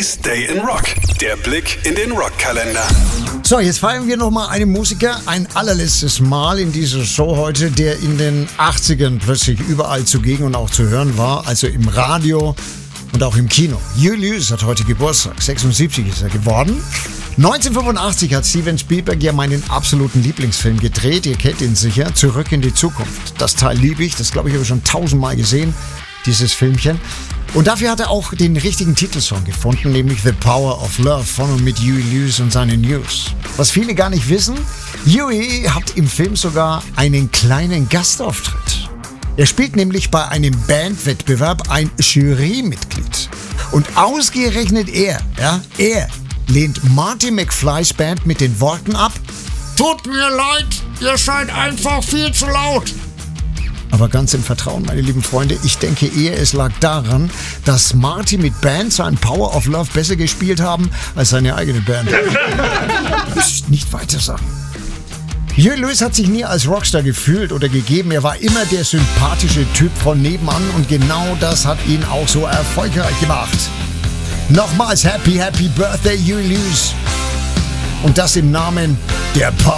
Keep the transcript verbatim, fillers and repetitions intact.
Huey's Day in Rock. Der Blick in den Rockkalender. So, jetzt feiern wir nochmal einen Musiker, ein allerletztes Mal in dieser Show heute, der in den achtzigern plötzlich überall zugegen und auch zu hören war, also im Radio und auch im Kino. Huey Lewis hat heute Geburtstag, sechsundsiebzig ist er geworden. neunzehnhundertfünfundachtzig hat Steven Spielberg ja meinen absoluten Lieblingsfilm gedreht, ihr kennt ihn sicher, Zurück in die Zukunft. Das Teil liebe ich, das glaube ich habe ich schon tausendmal gesehen, dieses Filmchen. Und dafür hat er auch den richtigen Titelsong gefunden, nämlich The Power of Love von und mit Huey Lewis und seinen News. Was viele gar nicht wissen, Huey hat im Film sogar einen kleinen Gastauftritt. Er spielt nämlich bei einem Bandwettbewerb ein Jurymitglied. Und ausgerechnet er, ja, er lehnt Marty McFlys Band mit den Worten ab: Tut mir leid, ihr seid einfach viel zu laut. Aber ganz im Vertrauen, meine lieben Freunde, ich denke eher, es lag daran, dass Marty mit Band sein Power of Love besser gespielt haben als seine eigene Band. Ich nicht weiter sagen. Huey Lewis hat sich nie als Rockstar gefühlt oder gegeben. Er war immer der sympathische Typ von nebenan und genau das hat ihn auch so erfolgreich gemacht. Nochmals Happy, Happy Birthday, Huey Lewis. Und das im Namen der Power